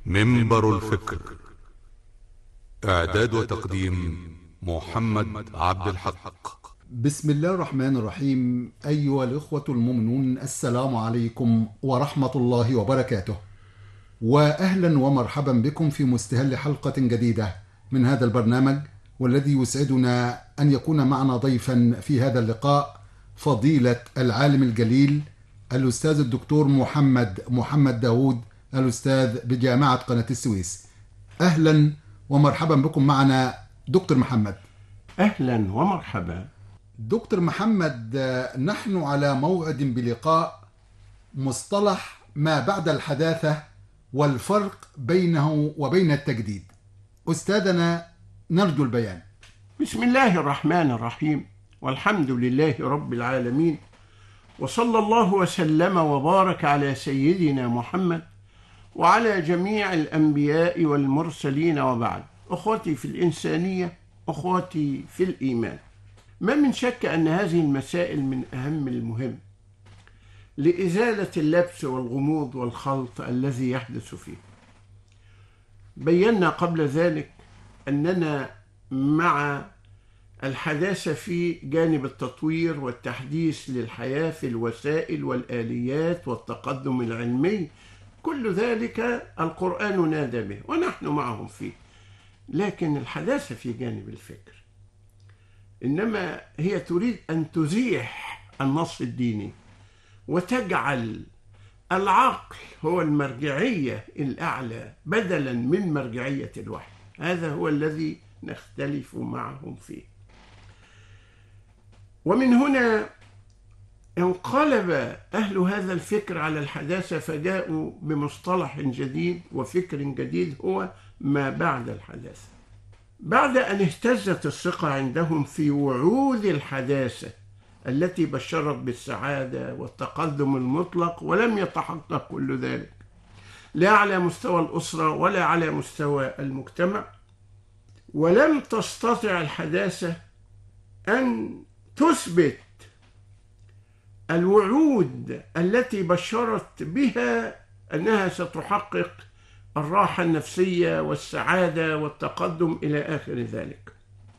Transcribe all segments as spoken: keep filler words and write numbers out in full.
منبر الفكر. إعداد وتقديم محمد عبد الحق. بسم الله الرحمن الرحيم. أيها الإخوة المؤمنون، السلام عليكم ورحمة الله وبركاته، وأهلا ومرحبا بكم في مستهل حلقة جديدة من هذا البرنامج، والذي يسعدنا أن يكون معنا ضيفا في هذا اللقاء فضيلة العالم الجليل الأستاذ الدكتور محمد محمد داود، الأستاذ بجامعة قناة السويس. أهلا ومرحبا بكم معنا دكتور محمد. أهلا ومرحبا دكتور محمد، نحن على موعد بلقاء مصطلح ما بعد الحداثة والفرق بينه وبين التجديد. أستاذنا نرجو البيان. بسم الله الرحمن الرحيم، والحمد لله رب العالمين، وصلى الله وسلم وبارك على سيدنا محمد وعلى جميع الأنبياء والمرسلين، وبعد. أخوتي في الإنسانية، أخوتي في الإيمان، ما من شك أن هذه المسائل من أهم المهم لإزالة اللبس والغموض والخلط الذي يحدث فيه. بينا قبل ذلك أننا مع الحداثة في جانب التطوير والتحديث للحياة في الوسائل والآليات والتقدم العلمي، كل ذلك القرآن نادى به ونحن معهم فيه. لكن الحداثة في جانب الفكر إنما هي تريد أن تزيح النص الديني وتجعل العقل هو المرجعية الأعلى بدلا من مرجعية الوحي. هذا هو الذي نختلف معهم فيه. ومن هنا انقلب أهل هذا الفكر على الحداثة، فجاءوا بمصطلح جديد وفكر جديد هو ما بعد الحداثة. بعد أن اهتزت الثقة عندهم في وعود الحداثة التي بشرت بالسعادة والتقدم المطلق، ولم يتحقق كل ذلك لا على مستوى الأسرة ولا على مستوى المجتمع، ولم تستطع الحداثة أن تثبت الوعود التي بشرت بها أنها ستحقق الراحة النفسية والسعادة والتقدم إلى آخر ذلك.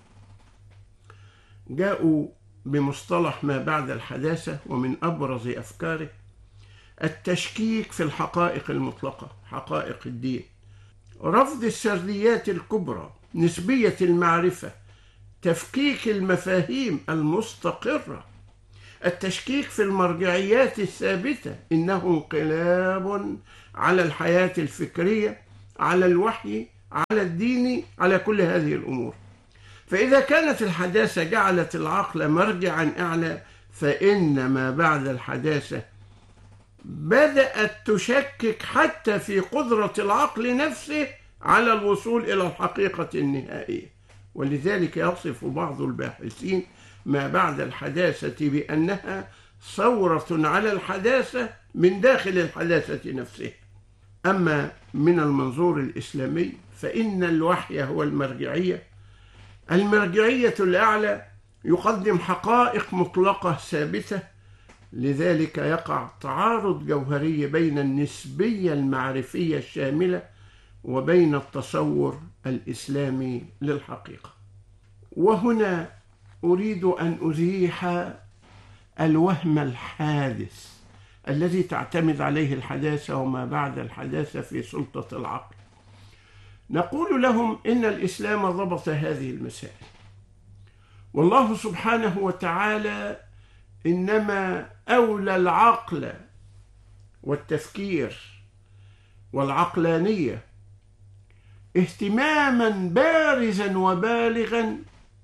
جاءوا بمصطلح ما بعد الحداثة، ومن أبرز أفكاره التشكيك في الحقائق المطلقة، حقائق الدين، رفض السرديات الكبرى، نسبية المعرفة، تفكيك المفاهيم المستقرة، التشكيك في المرجعيات الثابتة، إنه انقلاب على الحياة الفكرية، على الوحي، على الدين، على كل هذه الأمور. فإذا كانت الحداثة جعلت العقل مرجعا أعلى، فإن ما بعد الحداثة بدأت تشكك حتى في قدرة العقل نفسه على الوصول إلى الحقيقة النهائية. ولذلك يصف بعض الباحثين ما بعد الحداثة بأنها ثورة على الحداثة من داخل الحداثة نفسها. أما من المنظور الإسلامي فإن الوحي هو المرجعية، المرجعية الأعلى، يقدم حقائق مطلقة ثابتة. لذلك يقع تعارض جوهري بين النسبية المعرفية الشاملة وبين التصور الإسلامي للحقيقة. وهنا أريد أن أزيح الوهم الحادث الذي تعتمد عليه الحداثة وما بعد الحداثة في سلطة العقل. نقول لهم إن الإسلام ضبط هذه المسائل، والله سبحانه وتعالى إنما أولى العقل والتفكير والعقلانية اهتماما بارزا وبالغا،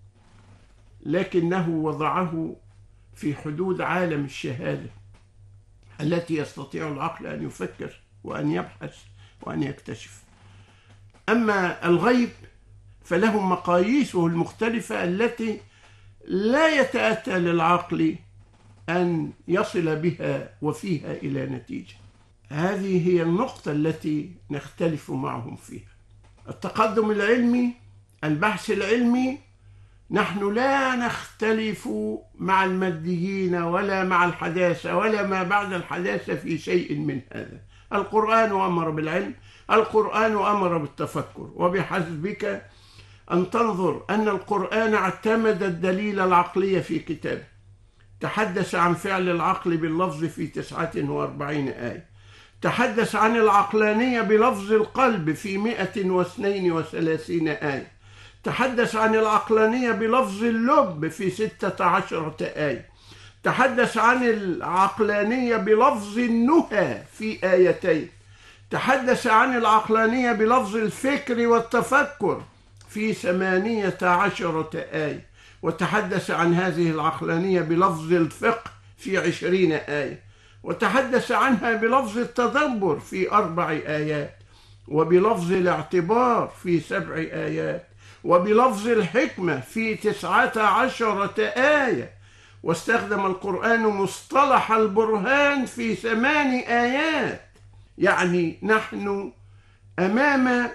لكنه وضعه في حدود عالم الشهادة التي يستطيع العقل أن يفكر وأن يبحث وأن يكتشف. أما الغيب فله مقاييسه المختلفة التي لا يتأتى للعقل أن يصل بها وفيها إلى نتيجة. هذه هي النقطة التي نختلف معهم فيها. التقدم العلمي، البحث العلمي، نحن لا نختلف مع الماديين ولا مع الحداثة ولا ما بعد الحداثة في شيء من هذا. القرآن أمر بالعلم القرآن أمر بالتفكر، وبحسبك أن تنظر أن القرآن اعتمد الدليل العقلي في كتابه. تحدث عن فعل العقل باللفظ في تسعة وأربعين آية، تحدث عن العقلانية بلفظ القلب في مئة واثنين وثلاثين آية، تحدث عن العقلانية بلفظ اللب في ستة عشرة آية، تحدث عن العقلانية بلفظ النهى في آيتين، تحدث عن العقلانية بلفظ الفكر والتفكر في ثمانية عشرة آية، وتحدث عن هذه العقلانية بلفظ الفقه في عشرين آية، وتحدث عنها بلفظ التدبر في أربع آيات، وبلفظ الاعتبار في سبع آيات، وبلفظ الحكمة في تسعة عشرة آية، واستخدم القرآن مصطلح البرهان في ثمان آيات. يعني نحن أمام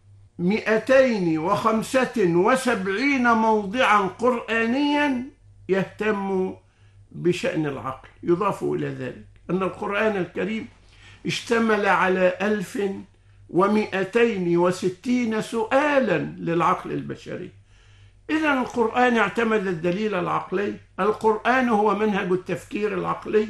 مئتين وخمسة وسبعين موضعا قرآنيا يهتم بشأن العقل. يضاف إلى ذلك أن القرآن الكريم اشتمل على ألف ومئتين وستين سؤالا للعقل البشري. إذن القرآن اعتمد الدليل العقلي، القرآن هو منهج التفكير العقلي،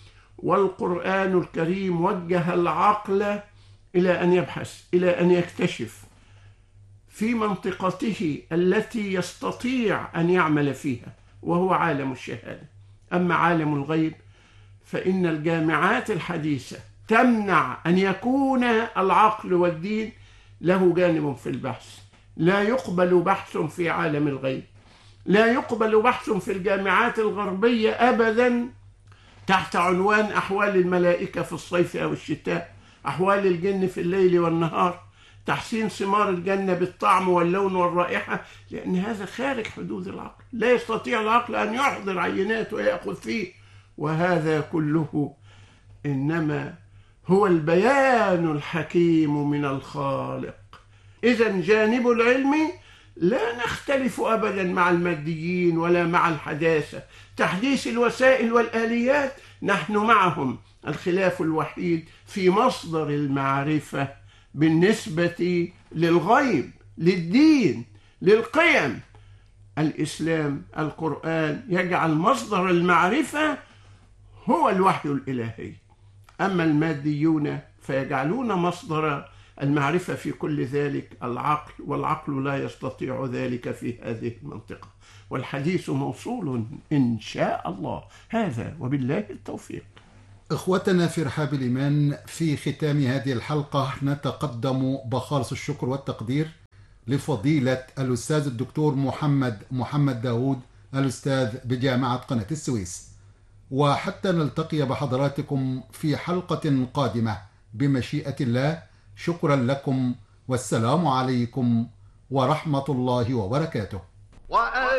والقرآن الكريم وجه العقل إلى أن يبحث، إلى أن يكتشف في منطقته التي يستطيع أن يعمل فيها، وهو عالم الشهادة. أما عالم الغيب فإن الجامعات الحديثة تمنع أن يكون العقل والدين له جانب في البحث. لا يقبل بحث في عالم الغيب، لا يقبل بحث في الجامعات الغربية أبدا تحت عنوان أحوال الملائكة في الصيف أو الشتاء، أحوال الجن في الليل والنهار، تحسين ثمار الجنة بالطعم واللون والرائحة، لأن هذا خارج حدود العقل. لا يستطيع العقل أن يحضر عينات ويأخذ فيه، وهذا كله إنما هو البيان الحكيم من الخالق. إذن جانب العلم لا نختلف أبدا مع الماديين ولا مع الحداثة، تحديث الوسائل والآليات نحن معهم. الخلاف الوحيد في مصدر المعرفة بالنسبة للغيب، للدين، للقيم. الإسلام، القرآن يجعل مصدر المعرفة هو الوحي الإلهي، أما الماديون فيجعلون مصدر المعرفة في كل ذلك العقل، والعقل لا يستطيع ذلك في هذه المنطقة. والحديث موصول إن شاء الله. هذا وبالله التوفيق. إخوتنا في رحاب الإيمان، في ختام هذه الحلقة نتقدم بخالص الشكر والتقدير لفضيلة الأستاذ الدكتور محمد محمد داود، الأستاذ بجامعة قناة السويس. وحتى نلتقي بحضراتكم في حلقة قادمة بمشيئة الله، شكرا لكم، والسلام عليكم ورحمة الله وبركاته.